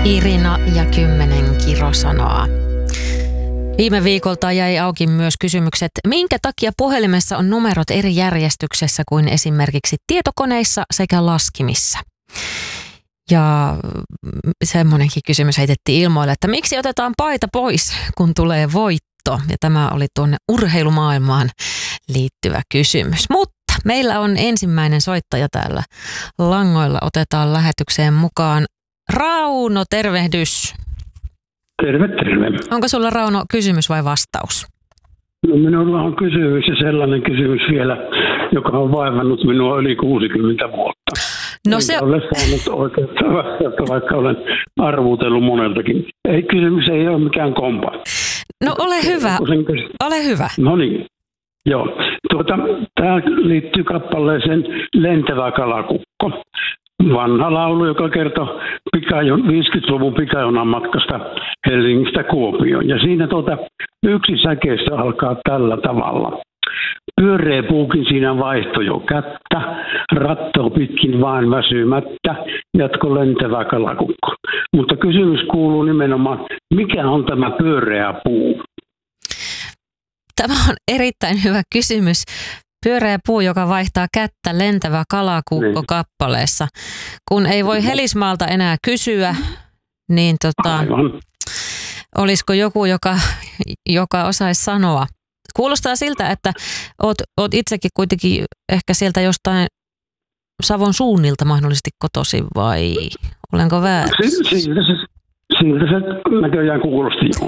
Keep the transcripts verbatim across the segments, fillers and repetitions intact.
Irina ja kymmenen kirosanoa. Viime viikolta jäi auki myös kysymykset, minkä takia puhelimessa on numerot eri järjestyksessä kuin esimerkiksi tietokoneissa sekä laskimissa. Ja semmoinenkin kysymys heitettiin ilmoille, että miksi otetaan paita pois, kun tulee voitto. Ja tämä oli tuonne urheilumaailmaan liittyvä kysymys. Mutta meillä on ensimmäinen soittaja täällä langoilla. Otetaan lähetykseen mukaan Rauno, tervehdys. Terve, terve. Onko sulla, Rauno, kysymys vai vastaus? No, minulla on kysymys ja sellainen kysymys vielä, joka on vaivannut minua yli kuusikymmentä vuotta. No Enkä se... ole saanut oikeutta vastausta, vaikka olen arvuutellut moneltakin. Ei, kysymys ei ole mikään kompa. No ole hyvä, ole hyvä. No niin, joo. Tuota, tämä liittyy kappaleeseen Lentävä kalakukko. Vanha laulu, joka kertoo pikajon, viisikymmentäluvun pikajonan matkasta Helsingistä Kuopioon. Ja siinä tuota, yksi säkeistä alkaa tällä tavalla. Pyöreä puukin siinä vaihtoi jo kättä, rattoo pitkin vain väsymättä, jatko lentävä kalakukko. Mutta kysymys kuuluu nimenomaan, mikä on tämä pyöreä puu? Tämä on erittäin hyvä kysymys. Pyöreä puu, joka vaihtaa kättä, lentävä kalakukko kappaleessa. Kun ei voi Helismaalta enää kysyä, niin tota, olisiko joku, joka, joka osaisi sanoa? Kuulostaa siltä, että oot, oot itsekin kuitenkin ehkä sieltä jostain Savon suunnilta mahdollisesti kotoisin, vai olenko väärässä? Siltä se, siltä se näköjään kuulosti jo.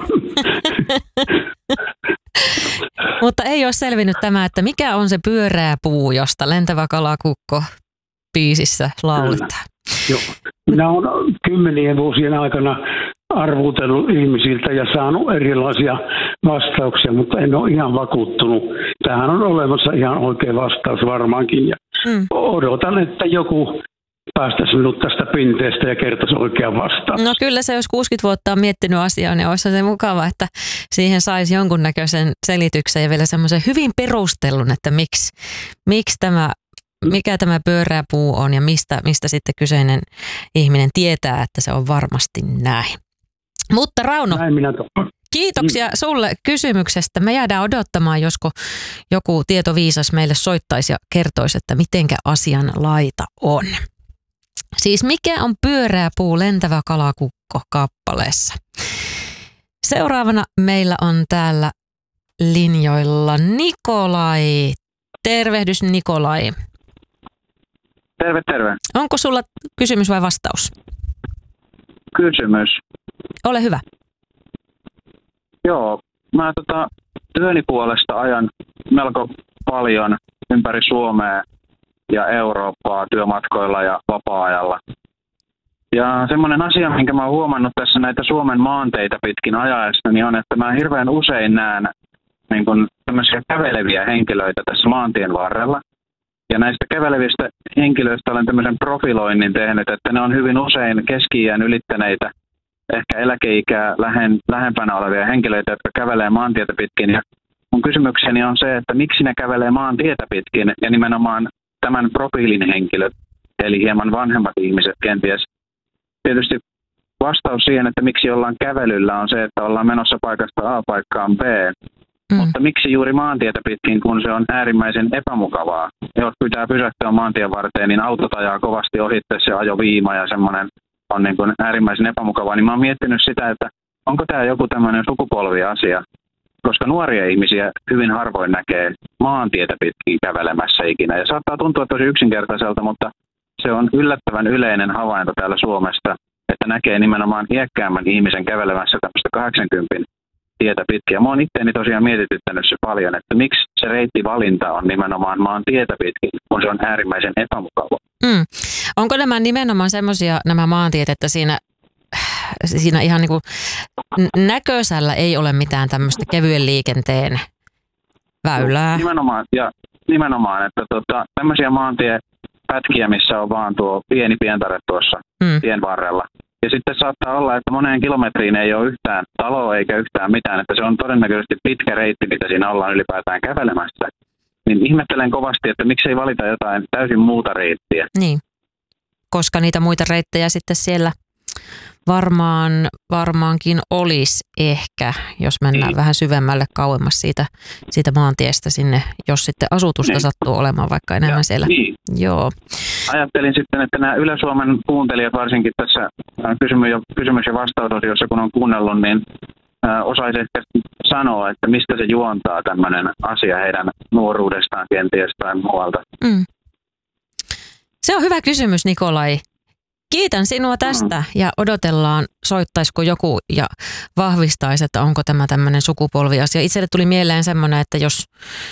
Mutta ei ole selvinnyt tämä, että mikä on se pyöreä puu, josta Lentävä kalakukko biisissä lauletaan. Joo. Minä olen kymmenien vuosien aikana arvuutellut ihmisiltä ja saanut erilaisia vastauksia, mutta en ole ihan vakuuttunut. Tähän on olemassa ihan oikea vastaus varmaankin. Ja mm. odotan, että joku päästäisi minut tästä pinteestä ja kertoisi oikean vastauksen. No kyllä se, jos kuusikymmentä vuotta on miettinyt asiaa, niin olisi se mukava, että siihen saisi jonkunnäköisen selityksen ja vielä semmoisen hyvin perustellun, että miksi, miksi tämä, mikä tämä pyöreä puu on ja mistä, mistä sitten kyseinen ihminen tietää, että se on varmasti näin. Mutta Rauno, näin minä kiitoksia sulle kysymyksestä. Me jäädään odottamaan, josko joku tietoviisas meille soittaisi ja kertoisi, että mitenkä asian laita on. Siis mikä on pyöreä puu, lentävä kalakukko kappaleessa? Seuraavana meillä on täällä linjoilla Nikolai. Tervehdys, Nikolai. Terve, terve. Onko sulla kysymys vai vastaus? Kysymys. Ole hyvä. Joo, mä tota, työni puolesta ajan melko paljon ympäri Suomea ja Eurooppaa työmatkoilla ja vapaa-ajalla. Ja semmoinen asia, minkä mä oon huomannut tässä näitä Suomen maanteita pitkin ajaessa, niin on, että mä hirveän usein näen niin kun tämmöisiä käveleviä henkilöitä tässä maantien varrella. Ja näistä kävelevistä henkilöistä olen tämmöisen profiloinnin tehnyt, että ne on hyvin usein keski-iän ylittäneitä, ehkä eläkeikää lähen, lähempänä olevia henkilöitä, jotka kävelee maantietä pitkin. Ja mun kysymykseni on se, että miksi ne kävelee maantietä pitkin ja nimenomaan tämän profiilin henkilöt, eli hieman vanhemmat ihmiset kenties. Tietysti vastaus siihen, että miksi ollaan kävelyllä, on se, että ollaan menossa paikasta A paikkaan B. Mm. Mutta miksi juuri maantietä pitkin, kun se on äärimmäisen epämukavaa? Jos pitää pysähtyä maantien varteen, niin autot ajaa kovasti ohitte, se ajoviima ja semmoinen on niin kuin äärimmäisen epämukavaa. Niin mä oon miettinyt sitä, että onko tämä joku tämmöinen sukupolviasia, koska nuoria ihmisiä hyvin harvoin näkee maantietä pitkin kävelemässä ikinä. Ja saattaa tuntua tosi yksinkertaiselta, mutta se on yllättävän yleinen havainto täällä Suomesta, että näkee nimenomaan iäkkäämmän ihmisen kävelemässä tämmöistä kahdeksankymmentä tietä pitkin. Ja mä oon itseäni tosiaan mietityttänyt se paljon, että miksi se reittivalinta on nimenomaan maan tietä pitkin, kun se on äärimmäisen epämukava. Mm. Onko nämä nimenomaan semmoisia nämä maantiet, että siinä, siinä ihan niin kuin näköisellä ei ole mitään tämmöistä kevyen liikenteen väylää? Nimenomaan, ja nimenomaan että tota, tämmöisiä maantiepätkiä, missä on vaan tuo pieni pientare tuossa mm. tien varrella. Ja sitten saattaa olla, että moneen kilometriin ei ole yhtään taloa eikä yhtään mitään, että se on todennäköisesti pitkä reitti, mitä siinä ollaan ylipäätään kävelemässä. Niin ihmettelen kovasti, että miksi ei valita jotain täysin muuta reittiä. Niin, koska niitä muita reittejä sitten siellä varmaan, varmaankin olisi ehkä, jos mennään niin. vähän syvemmälle kauemmas siitä, siitä maantiestä sinne, jos sitten asutusta niin. sattuu olemaan vaikka enemmän ja, siellä. Niin. Joo. Ajattelin sitten, että nämä Yle-Suomen kuuntelijat varsinkin tässä kysymys- ja vastausosiossa, kun on kuunnellut, niin osaisi ehkä sanoa, että mistä se juontaa tämmöinen asia heidän nuoruudestaan kenties tai muualta. Mm. Se on hyvä kysymys, Nikolai. Kiitän sinua tästä mm. ja odotellaan, soittaisiko joku ja vahvistaisi, että onko tämä tämmöinen sukupolviasia. Itselle tuli mieleen semmoinen, että jos,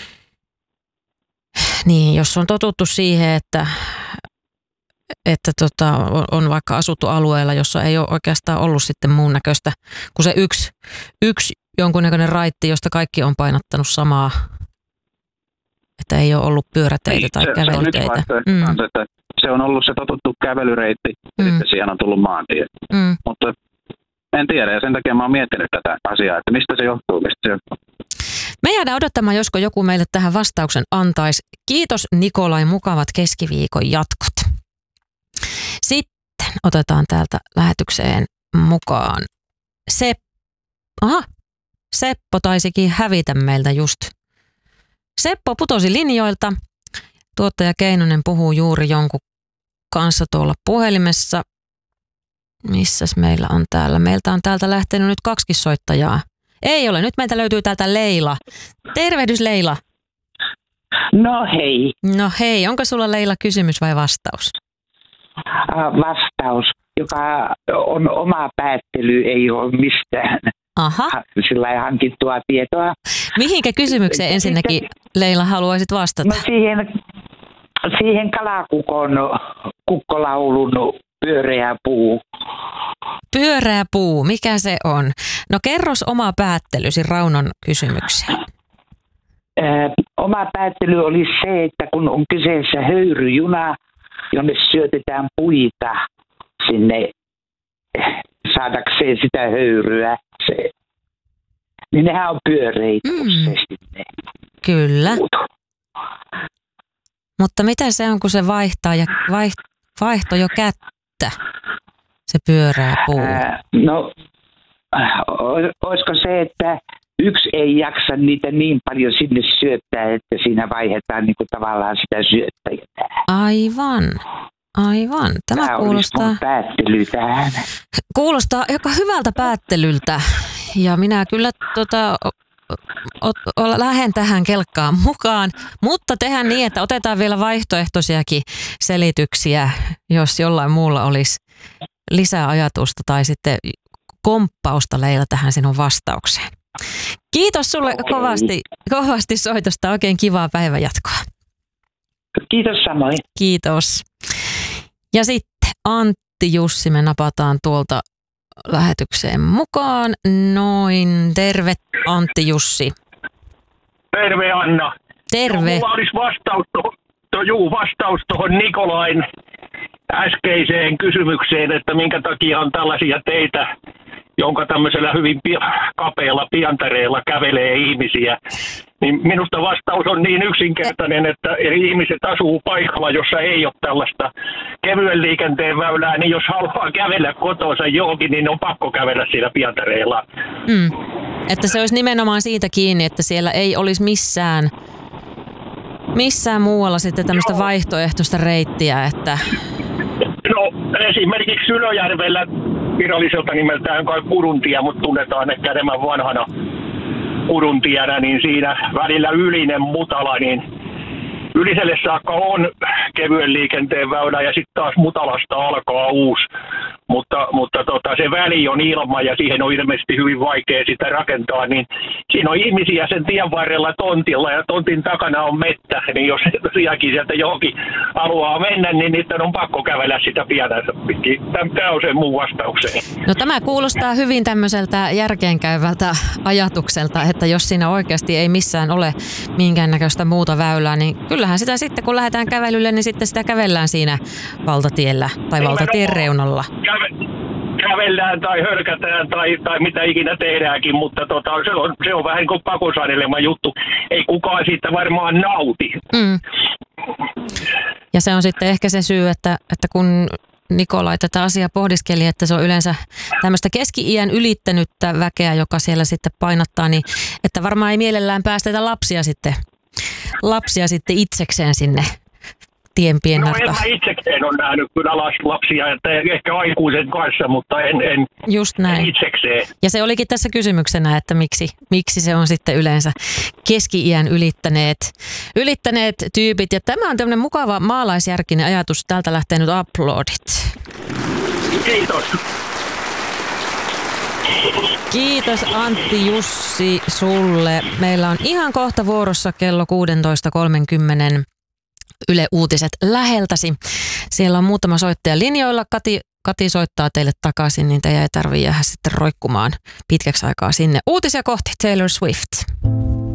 niin, jos on totuttu siihen, että, että tota, on vaikka asuttu alueella, jossa ei ole oikeastaan ollut sitten muun näköistä kuin se yksi, yksi jonkunnäköinen raitti, josta kaikki on painottanut samaa, että ei ole ollut pyöräteitä niin, tai se, kävelyteitä. Se on, mm. että se on ollut se totuttu kävelyreitti ja mm. sitten siihen on tullut maantie. Mm. Mutta en tiedä ja sen takia mä oon miettinyt tätä asiaa, että mistä se johtuu, mistä se johtuu. Me jäädään odottamaan, josko joku meille tähän vastauksen antaisi. Kiitos Nikolai, mukavat keskiviikon jatkot. Sitten otetaan täältä lähetykseen mukaan Seppo. Aha, Seppo taisikin hävitä meiltä just. Seppo putosi linjoilta. Tuottaja Keinonen puhuu juuri jonkun kanssa tuolla puhelimessa. Missäs meillä on täällä? Meiltä on täältä lähtenyt nyt kaksikin soittajaa. Ei ole, nyt meiltä löytyy täältä Leila. Tervehdys Leila. No hei. No hei, onko sulla Leila kysymys vai vastaus? Vastaus, joka on oma päättely, ei ole mistään Aha. sillä hankittua tietoa. Mihinkä kysymykseen ensinnäkin Leila haluaisit vastata? No siihen, siihen kalakukon kukkolaulun pyöreä puu. Pyöreä puu, mikä se on? No kerros oma päättelysi Raunon kysymykseen. Ö, oma päättely oli se, että kun on kyseessä höyryjuna, jonne syötetään puita sinne saadakseen sitä höyryä, se, niin nehän on pyöreitä mm. useasti ne. Kyllä. Mutta mitä se on, kun se vaihtaa ja vaihto, vaihto jo kättä, se pyöreä puu? Ää, no, olisiko se, että yksi ei jaksa niitä niin paljon sinne syöttää, että siinä vaihdetaan niin kuin tavallaan sitä syöttäjää. Aivan, aivan. Tämä, Tämä kuulostaa... olisi mun päättely tähän. Kuulostaa aika hyvältä päättelyltä. Ja minä kyllä tota, o, o, lähden tähän kelkkaan mukaan, mutta tehdään niin, että otetaan vielä vaihtoehtoisiakin selityksiä, jos jollain muulla olisi lisää ajatusta tai sitten komppausta Leila tähän sinun vastaukseen. Kiitos sulle okay. kovasti, kovasti soitosta. Oikein kivaa päivänjatkoa. Kiitos samoin. Kiitos. Ja sitten Antti Jussi, me napataan tuolta lähetykseen mukaan. Noin, terve Antti Jussi. Terve Anna. Terve. No, mulla olisi vastaus, to, to, juu, vastaus tuohon Nikolain äskeiseen kysymykseen, että minkä takia on tällaisia teitä, jonka tämmöisellä hyvin kapealla pientareella kävelee ihmisiä. Niin minusta vastaus on niin yksinkertainen, että eri ihmiset asuu paikalla, jossa ei ole tällaista kevyen liikenteen väylää, niin jos haluaa kävellä kotonsa johonkin, niin on pakko kävellä siellä pientareella. Mm. Että se olisi nimenomaan siitä kiinni, että siellä ei olisi missään, missään muualla sitten tämmöistä Joo. vaihtoehtoista reittiä, että... No esimerkiksi Sylöjärvellä viralliselta nimeltään kai Kuruntie, mutta tunnetaan ehkä enemmän vanhana Kuruntienä, niin siinä välillä Ylinen Mutala, niin Yliselle saakka on kevyen liikenteen väylä ja sitten taas Mutalasta alkaa uusi, mutta, mutta tota, se väli on ilma ja siihen on ilmeisesti hyvin vaikea sitä rakentaa, niin siinä on ihmisiä sen tien varrella tontilla ja tontin takana on mettä, niin jos tosiaankin sieltä johonkin haluaa mennä, niin niiden on pakko kävellä sitä pienänsä pitkin. Tämä on se mun vastaukseen. No tämä kuulostaa hyvin tämmöiseltä järkeenkäyvältä ajatukselta, että jos siinä oikeasti ei missään ole minkäännäköistä muuta väylää, niin kyllähän sitä sitten kun lähdetään kävelylle, niin sitten sitä kävellään siinä valtatiellä tai valtatien reunalla. Kävellään tai hörkätään tai, tai mitä ikinä tehdäänkin, mutta tota, se, on, se on vähän niin kuin pakosanelema juttu. Ei kukaan siitä varmaan nauti. Mm. Ja se on sitten ehkä se syy, että, että kun Nikolai tätä asiaa pohdiskeli, että se on yleensä tämmöistä keski-iän ylittänyttä väkeä, joka siellä sitten painottaa, niin että varmaan ei mielellään päästetä lapsia sitten, lapsia sitten itsekseen sinne tienpien No nurkkaan. en mä itsekseen ole nähnyt kyllä lapsia, että ehkä aikuisen kanssa, mutta en, en, Just näin. en itsekseen. Ja se olikin tässä kysymyksenä, että miksi, miksi se on sitten yleensä keski-iän ylittäneet, ylittäneet tyypit. Ja tämä on tämmöinen mukava maalaisjärkinen ajatus. Täältä lähtee nyt uploadit. Kiitos. Kiitos Antti Jussi sulle. Meillä on ihan kohta vuorossa kello kuusitoista kolmekymmentä Yle Uutiset läheltäsi. Siellä on muutama soittaja linjoilla. Kati, Kati soittaa teille takaisin, niin teidän ei tarvitse jäädä sitten roikkumaan pitkäksi aikaa sinne. Uutisia kohti Taylor Swift.